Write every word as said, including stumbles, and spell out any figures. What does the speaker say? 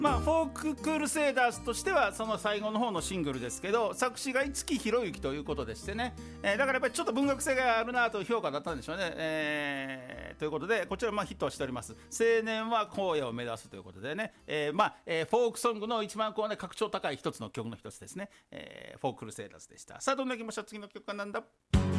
まあ、フォーククルセイダーズとしてはその最後の方のシングルですけど、作詞が五木ひろゆきということでしてね、えー、だからやっぱりちょっと文学性があるなという評価だったんでしょうね、えー、ということでこちらまあヒットはしております。青年は荒野を目指すということでね、えーまあえー、フォークソングの一番こう、ね、格調高い一つの曲の一つですね、えー、フォーククルセイダーズでした。さあどんな気持ちは次の曲はなんだ。